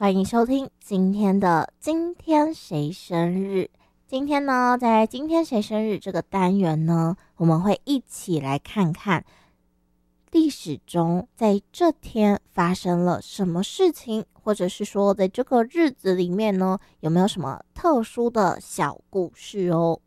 欢迎收听今天的今天谁生日。今天呢，在今天谁生日这个单元呢，我们会一起来看看历史中在这天发生了什么事情，或者是说在这个日子里面呢，有没有什么特殊的小故事哦。